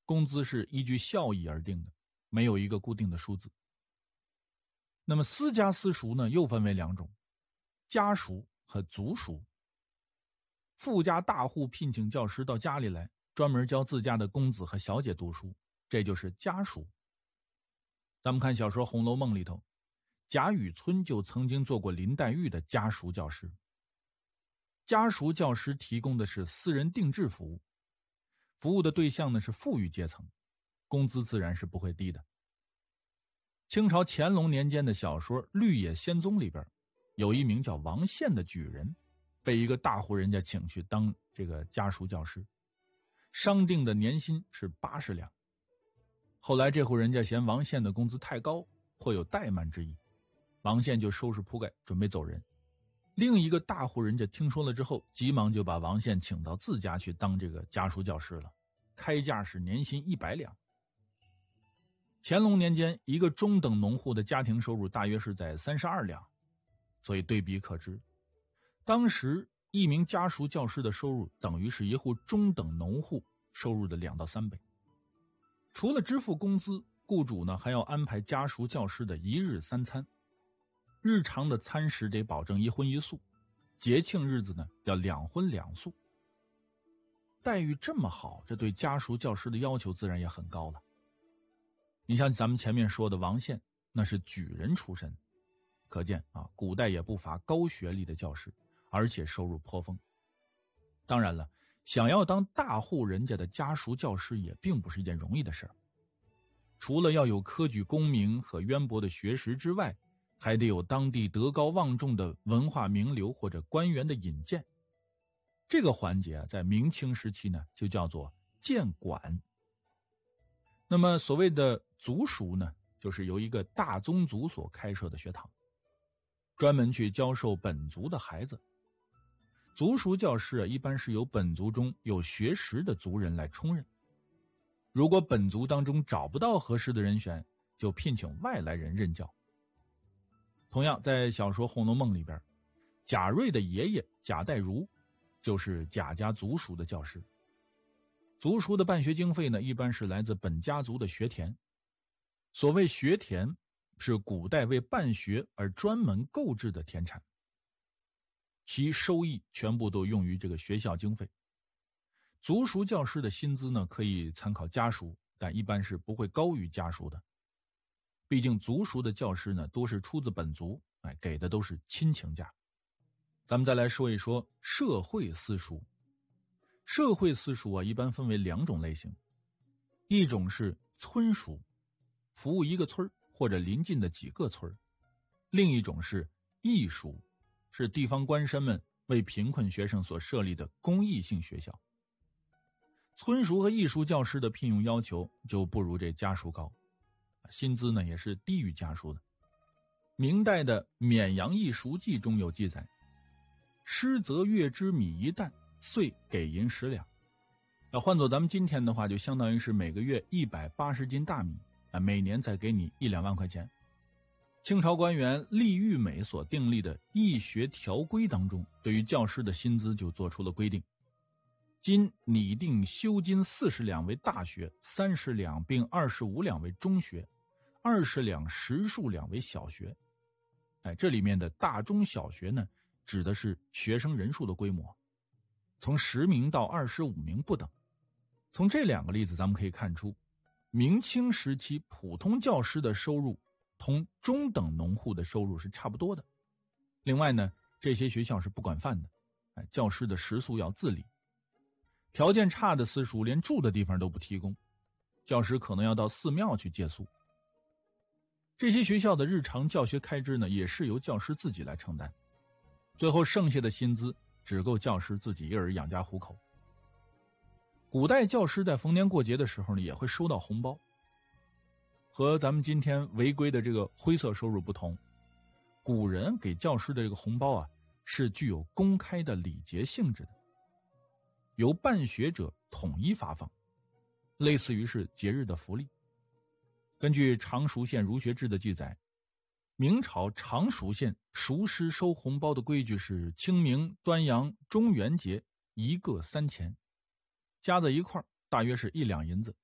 工资是依据效益而定的，没有一个固定的数字。那么私家私塾呢，又分为两种，家塾和族塾。富家大户聘请教师到家里来，专门教自家的公子和小姐读书，这就是家塾。咱们看小说《红楼梦》里头，贾雨村就曾经做过林黛玉的家塾教师。家塾教师提供的是私人定制服务，服务的对象呢是富裕阶层，工资自然是不会低的。清朝乾隆年间的小说《绿野仙踪》里边，有一名叫王宪的举人，被一个大户人家请去当这个家塾教师，商定的年薪是80两。后来这户人家嫌王宪的工资太高，会有怠慢之意，王宪就收拾铺盖准备走人。另一个大户人家听说了之后，急忙就把王宪请到自家去当这个家塾教师了，开价是年薪100两。乾隆年间，一个中等农户的家庭收入大约是在32两，所以对比可知，当时一名家塾教师的收入等于是一户中等农户收入的2到3倍。除了支付工资，雇主呢还要安排家塾教师的1日3餐，日常的餐食得保证1荤1素，节庆日子呢要2荤2素。待遇这么好，这对家塾教师的要求自然也很高了。你像咱们前面说的王宪，那是举人出身，可见古代也不乏高学历的教师，而且收入颇丰。当然了，想要当大户人家的家塾教师也并不是一件容易的事儿。除了要有科举功名和渊博的学识之外，还得有当地德高望重的文化名流或者官员的引荐。这个环节在明清时期呢，就叫做荐管。那么所谓的族塾呢，就是由一个大宗族所开设的学堂，专门去教授本族的孩子。族塾教师一般是由本族中有学识的族人来充任，如果本族当中找不到合适的人选，就聘请外来人任教。同样在小说《红楼梦》里边，贾瑞的爷爷贾代儒就是贾家族塾的教师。族塾的办学经费呢，一般是来自本家族的学田。所谓学田，是古代为办学而专门购置的田产，其收益全部都用于这个学校经费。族塾教师的薪资呢，可以参考家塾，但一般是不会高于家塾的。毕竟族塾的教师呢，多是出自本族，给的都是亲情价。咱们再来说一说社会私塾。社会私塾一般分为2种类型，一种是村塾，服务一个村或者邻近的几个村；另一种是义塾，是地方官绅们为贫困学生所设立的公益性学校。村塾和义塾教师的聘用要求就不如这家塾高，薪资呢也是低于家塾的。明代的《勉阳义塾记》中有记载，师则月之米1担，岁给银10两。换作咱们今天的话，就相当于是每个月180斤大米，每年再给你1-2万块钱。清朝官员厉玉美所订立的义学条规当中，对于教师的薪资就做出了规定。今拟定修金40两为大学，30两并25两为中学，20两10数两为小学。这里面的大中小学呢，指的是学生人数的规模，从10名到25名不等。从这2个例子咱们可以看出，明清时期普通教师的收入同中等农户的收入是差不多的。另外呢，这些学校是不管饭的，教师的食宿要自理。条件差的私塾连住的地方都不提供，教师可能要到寺庙去借宿。这些学校的日常教学开支呢，也是由教师自己来承担，最后剩下的薪资只够教师自己一人养家糊口。古代教师在逢年过节的时候呢，也会收到红包。和咱们今天违规的这个灰色收入不同，古人给教师的这个红包是具有公开的礼节性质的，由办学者统一发放，类似于是节日的福利。根据常熟县儒学志的记载，明朝常熟县熟师收红包的规矩是清明、端阳、中元节一个3钱，加在一块大约是1两银子。